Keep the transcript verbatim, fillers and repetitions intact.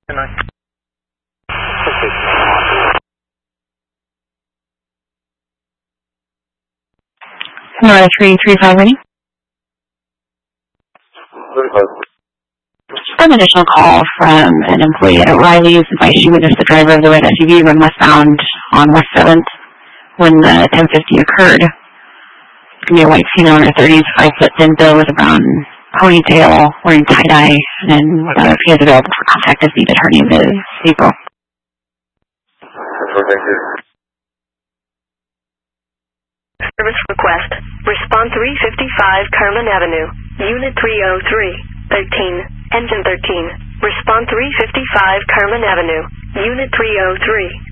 Good night. Nora three three five ready. An additional call from an employee at O'Reilly's advised she witnessed the driver of the red S U V run westbound on West seventh when the ten fifty occurred. It's going to be a white female in her thirties, five foot thin bill with a brown ponytail, wearing tie-dye, and uh, if she is available for contact as needed. Her name is April. Thank you. Service request. Response three fifty-five Carmen Avenue. Unit three oh three. thirteen. Engine thirteen. Response three fifty-five Carmen Avenue. Unit three oh three.